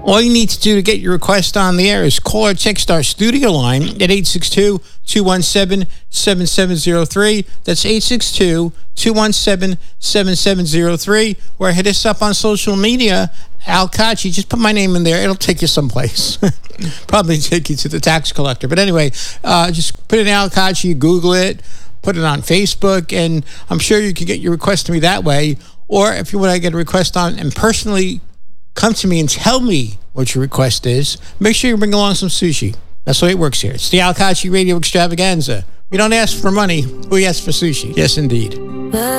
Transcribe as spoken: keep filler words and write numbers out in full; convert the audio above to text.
All you need to do to get your request on the air is call or text our studio line at eight six two, two one seven, seven seven zero three. That's eight six two, two one seven, seven seven zero three. Or hit us up on social media, Al Kachi. Just put my name in there. It'll take you someplace. Probably take you to the tax collector. But anyway, uh, just put in Al Kachi, Google it, put it on Facebook, and I'm sure you can get your request to me that way. Or if you want to get a request on and personally come to me and tell me what your request is, make sure you bring along some sushi. That's the way it works here. It's the Al Kachi Radio Extravaganza. We don't ask for money. We ask for sushi. Yes, indeed.